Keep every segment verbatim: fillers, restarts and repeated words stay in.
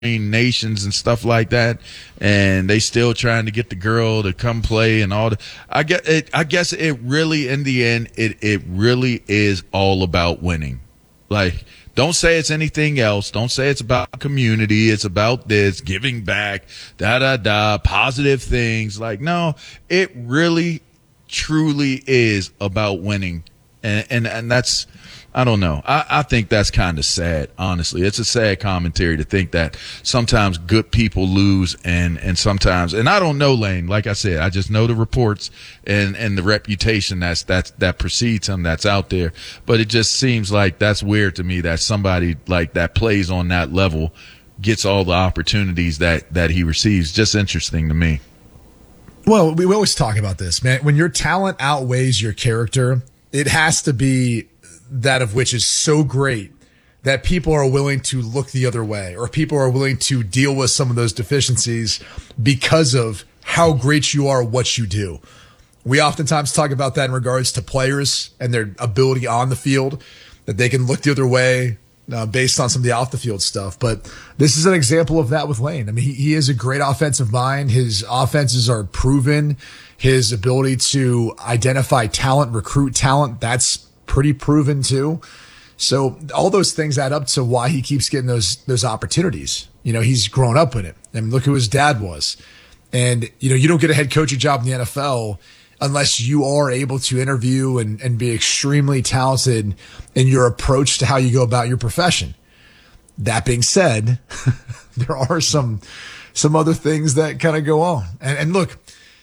nations and stuff like that, and they still trying to get the girl to come play and all the, I guess it, I guess it really, in the end, it, it really is all about winning. Like, don't say it's anything else. Don't say it's about community. It's about this, giving back, da, da, da, positive things. Like, no, it really, truly is about winning. And, and, and that's, I don't know. I, I think that's kind of sad, honestly. It's a sad commentary to think that sometimes good people lose and, and sometimes, and I don't know, Lane, like I said, I just know the reports and, and the reputation that's, that's, that precedes him that's out there. But it just seems like that's weird to me that somebody like that plays on that level gets all the opportunities that, that he receives. Just interesting to me. Well, we always talk about this, man. When your talent outweighs your character, it has to be that of which is so great that people are willing to look the other way, or people are willing to deal with some of those deficiencies because of how great you are at what you do. We oftentimes talk about that in regards to players and their ability on the field, that they can look the other way uh, based on some of the off the field stuff. But this is an example of that with Lane. I mean, he, he is a great offensive mind. His offenses are proven. His ability to identify talent, recruit talent, that's pretty proven too. So all those things add up to why he keeps getting those those opportunities. You know, he's grown up with it. I mean, look who his dad was. And, you know, you don't get a head coaching job in the N F L unless you are able to interview and, and be extremely talented in your approach to how you go about your profession. That being said, there are some some other things that kind of go on. And, and look,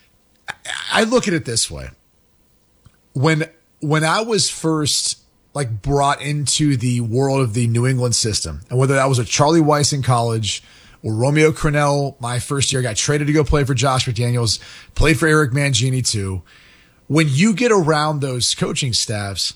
I look at it this way. When When I was first like brought into the world of the New England system, and whether that was a Charlie Weiss in college or Romeo Crennel, my first year, got traded to go play for Josh McDaniels, played for Eric Mangini too. When you get around those coaching staffs,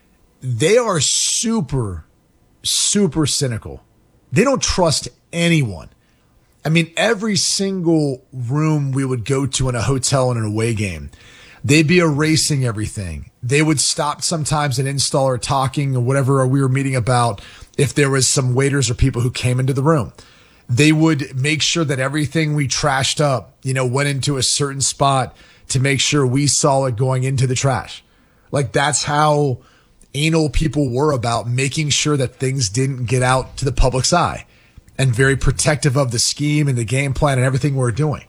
they are super, super cynical. They don't trust anyone. I mean, every single room we would go to in a hotel in an away game, they'd be erasing everything. They would stop sometimes an installer talking or whatever we were meeting about if there was some waiters or people who came into the room. They would make sure that everything we trashed up, you know, went into a certain spot to make sure we saw it going into the trash. Like, that's how anal people were about making sure that things didn't get out to the public's eye, and very protective of the scheme and the game plan and everything we're doing.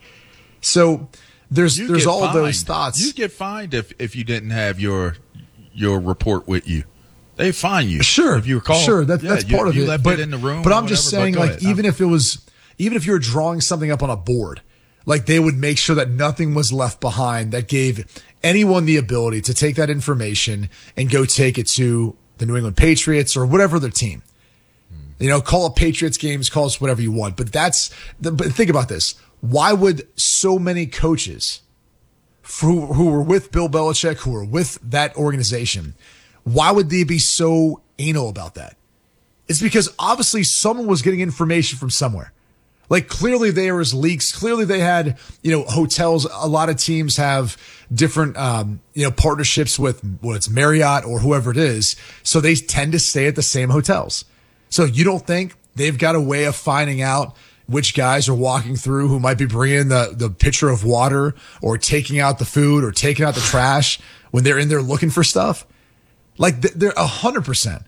So There's you there's all fined. those thoughts. You get fined if, if you didn't have your your report with you. They fine you. Sure, if you recall. Sure, that, yeah, that's you, part of you it. left but, it in the room. But I'm whatever, just saying, like, ahead. even I'm, if it was, even if you were drawing something up on a board, like, they would make sure that nothing was left behind that gave anyone the ability to take that information and go take it to the New England Patriots or whatever their team. You know, call it Patriots games, call us whatever you want. But that's the, but think about this. Why would so many coaches who, who were with Bill Belichick, who were with that organization, why would they be so anal about that? It's because obviously someone was getting information from somewhere. Like, clearly there was leaks. Clearly they had, you know, hotels. A lot of teams have different, um, you know, partnerships with, well, it's Marriott or whoever it is. So they tend to stay at the same hotels. So you don't think they've got a way of finding out which guys are walking through who might be bringing the, the pitcher of water or taking out the food or taking out the trash when they're in there looking for stuff? Like, they're a hundred percent.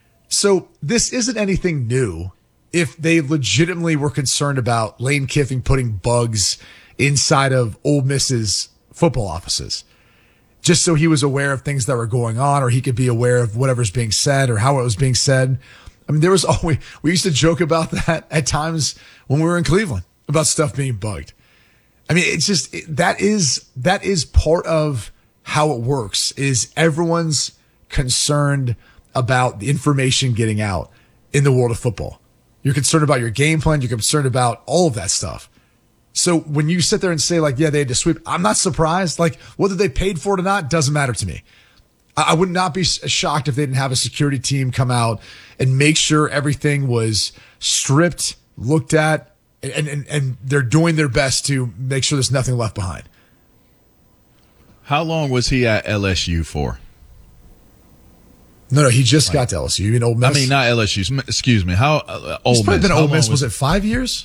So this isn't anything new. If they legitimately were concerned about Lane Kiffin putting bugs inside of Ole Miss's football offices, just so he was aware of things that were going on, or he could be aware of whatever's being said or how it was being said. I mean, there was always, we used to joke about that at times when we were in Cleveland about stuff being bugged. I mean, it's just, it, that is, that is part of how it works, is everyone's concerned about the information getting out in the world of football. You're concerned about your game plan. You're concerned about all of that stuff. So when you sit there and say, like, yeah, they had to sweep, I'm not surprised. Like, whether they paid for it or not doesn't matter to me. I would not be shocked if they didn't have a security team come out and make sure everything was stripped, looked at, and, and, and they're doing their best to make sure there's nothing left behind. How long was he at L S U for? No, no, he just like, got to L S U. You mean Ole Miss? I mean, not L S U. Excuse me. How uh, Ole He's probably Miss? been How Ole Miss. Was, was it five years?